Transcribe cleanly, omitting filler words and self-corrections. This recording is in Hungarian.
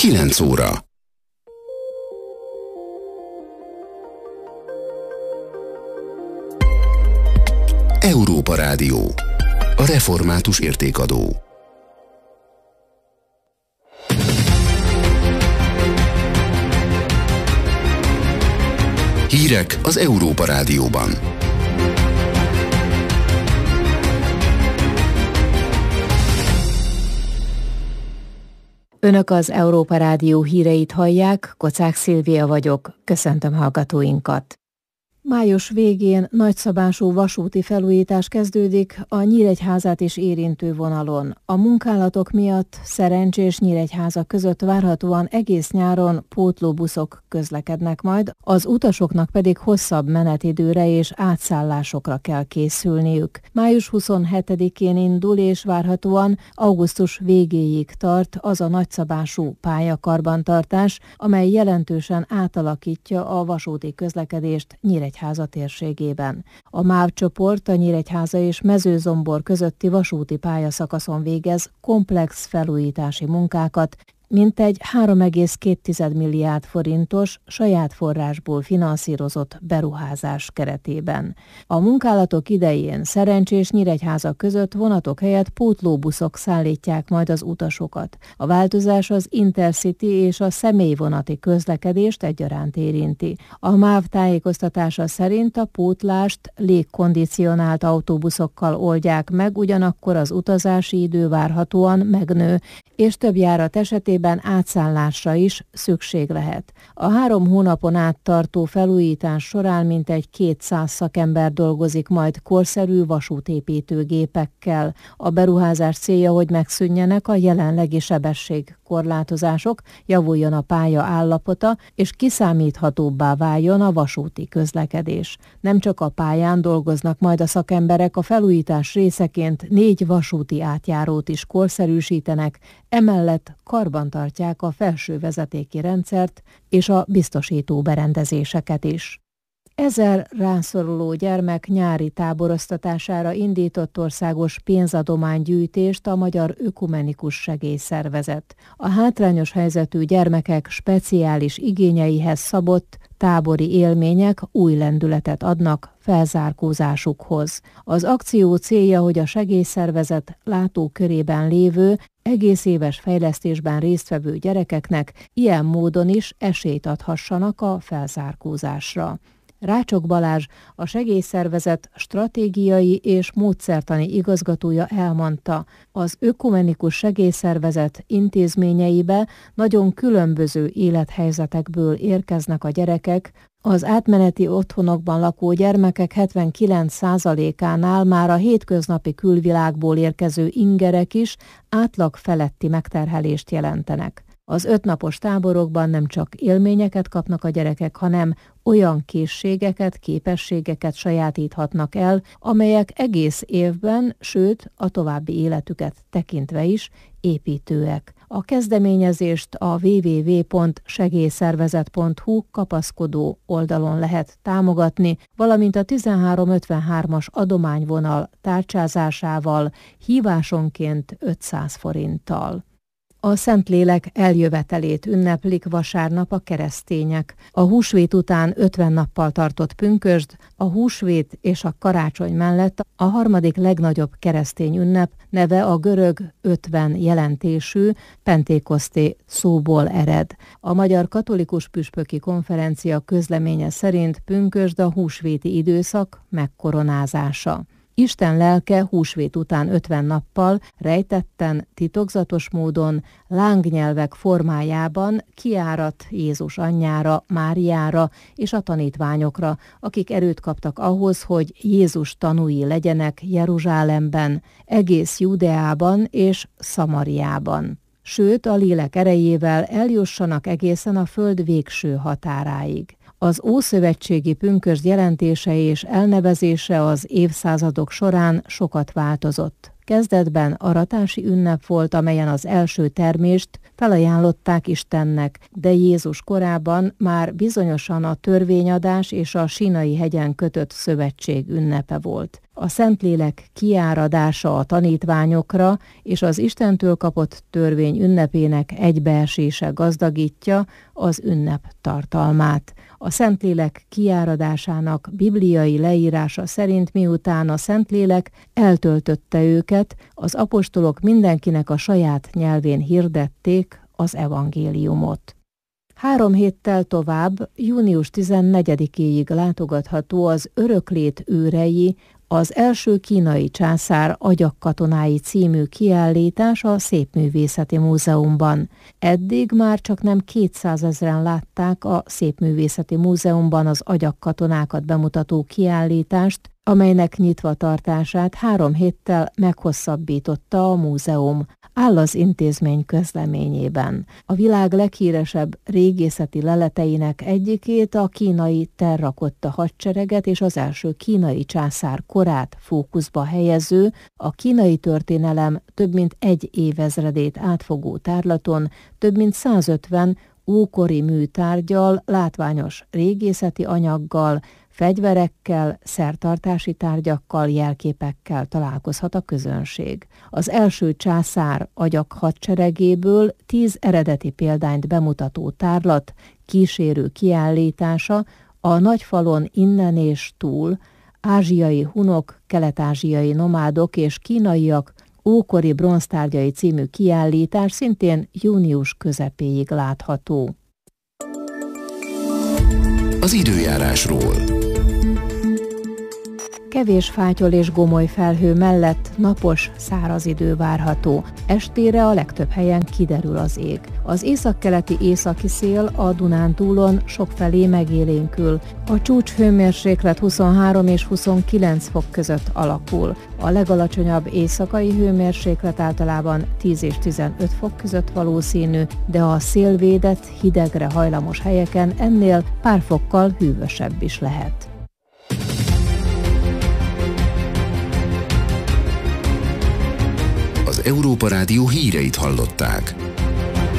9 óra. Európa Rádió. A református értékadó. Hírek az Európa Rádióban. Önök az Európa Rádió híreit hallják, Kocák Szilvia vagyok, köszöntöm hallgatóinkat. Május végén nagyszabású vasúti felújítás kezdődik a Nyíregyházát is érintő vonalon. A munkálatok miatt Szerencs és Nyíregyháza között várhatóan egész nyáron pótlóbuszok közlekednek majd, az utasoknak pedig hosszabb menetidőre és átszállásokra kell készülniük. Május 27-én indul és várhatóan augusztus végéig tart az a nagyszabású pályakarbantartás, amely jelentősen átalakítja a vasúti közlekedést Nyíregyháza térségében. A MÁV csoport a Nyíregyháza és Mezőzombor közötti vasúti pályaszakaszon végez komplex felújítási munkákat, mintegy 3,2 milliárd forintos saját forrásból finanszírozott beruházás keretében. A munkálatok idején Szerencs és Nyíregyháza között vonatok helyett pótlóbuszok szállítják majd az utasokat. A változás az Intercity és a személyvonati közlekedést egyaránt érinti. A MÁV tájékoztatása szerint a pótlást légkondicionált autóbuszokkal oldják meg, ugyanakkor az utazási idő várhatóan megnő, és több járat esetében átszállásra is szükség lehet. A 3 hónapon át tartó felújítás során mintegy 200 szakember dolgozik majd korszerű vasútépítőgépekkel. A beruházás célja, hogy megszűnjenek a jelenlegi sebességkorlátozások, javuljon a pálya állapota, és kiszámíthatóbbá váljon a vasúti közlekedés. Nem csak a pályán dolgoznak majd a szakemberek, a felújítás részeként 4 vasúti átjárót is korszerűsítenek, emellett karbantartják a felső vezetéki rendszert és a biztosító berendezéseket is. 1000 rászoruló gyermek nyári táboroztatására indított országos pénzadománygyűjtést a Magyar Ökumenikus Segélyszervezet. A hátrányos helyzetű gyermekek speciális igényeihez szabott tábori élmények új lendületet adnak felzárkózásukhoz. Az akció célja, hogy a segélyszervezet látókörében lévő, egész éves fejlesztésben résztvevő gyerekeknek ilyen módon is esélyt adhassanak a felzárkózásra. Rácsok Balázs, a segélyszervezet stratégiai és módszertani igazgatója elmondta, az Ökumenikus Segélyszervezet intézményeibe nagyon különböző élethelyzetekből érkeznek a gyerekek, az átmeneti otthonokban lakó gyermekek 79%-ánál már a hétköznapi külvilágból érkező ingerek is átlag feletti megterhelést jelentenek. Az 5 napos táborokban nem csak élményeket kapnak a gyerekek, hanem olyan készségeket, képességeket sajátíthatnak el, amelyek egész évben, sőt a további életüket tekintve is építőek. A kezdeményezést a www.segélyszervezet.hu kapaszkodó oldalon lehet támogatni, valamint a 1353-as adományvonal tárcsázásával hívásonként 500 forinttal. A Szentlélek eljövetelét ünneplik vasárnap a keresztények. A húsvét után 50 nappal tartott pünkösd, a húsvét és a karácsony mellett a harmadik legnagyobb keresztény ünnep, neve a görög 50 jelentésű Pentékoszté szóból ered. A Magyar Katolikus Püspöki Konferencia közleménye szerint pünkösd a húsvéti időszak megkoronázása. Isten lelke húsvét után 50 nappal rejtetten, titokzatos módon, lángnyelvek formájában kiárat Jézus anyjára, Máriára és a tanítványokra, akik erőt kaptak ahhoz, hogy Jézus tanúi legyenek Jeruzsálemben, egész Judeában és Szamariában. Sőt, a lélek erejével eljussanak egészen a föld végső határáig. Az ószövetségi pünkösd jelentése és elnevezése az évszázadok során sokat változott. Kezdetben aratási ünnep volt, amelyen az első termést felajánlották Istennek, de Jézus korában már bizonyosan a törvényadás és a Sínai hegyen kötött szövetség ünnepe volt. A Szentlélek kiáradása a tanítványokra és az Istentől kapott törvény ünnepének egybeesése gazdagítja az ünnep tartalmát. A Szentlélek kiáradásának bibliai leírása szerint, miután a Szentlélek eltöltötte őket, az apostolok mindenkinek a saját nyelvén hirdették az evangéliumot. 3 héttel tovább, június 14-éig látogatható az Öröklét őrei, az első kínai császár agyagkatonái című kiállítás a Szépművészeti Múzeumban. Eddig már csak nem 200 000-en látták a Szépművészeti Múzeumban az agyagkatonákat bemutató kiállítást, amelynek nyitva tartását 3 héttel meghosszabbította a múzeum, áll az intézmény közleményében. A világ leghíresebb régészeti leleteinek egyikét, a kínai terrakotta hadsereget és az első kínai császár korát fókuszba helyező, a kínai történelem több mint 1 évezredét átfogó tárlaton több mint 150 ókori műtárggyal, látványos régészeti anyaggal, fegyverekkel, szertartási tárgyakkal, jelképekkel találkozhat a közönség. Az első császár agyak hadseregéből 10 eredeti példányt bemutató tárlat kísérő kiállítása a Nagyfalon innen és túl, ázsiai hunok, kelet-ázsiai nomádok és kínaiak ókori bronztárgyai című kiállítás szintén június közepéig látható. Az időjárásról. Kevés fátyol és gomoly felhő mellett napos, száraz idő várható. Estére a legtöbb helyen kiderül az ég. Az északkeleti északi szél a Dunántúlon sokfelé megélénkül. A csúcshőmérséklet 23 és 29 fok között alakul. A legalacsonyabb éjszakai hőmérséklet általában 10 és 15 fok között valószínű, de a szélvédett, hidegre hajlamos helyeken ennél pár fokkal hűvösebb is lehet. Az Európa Rádió híreit hallották.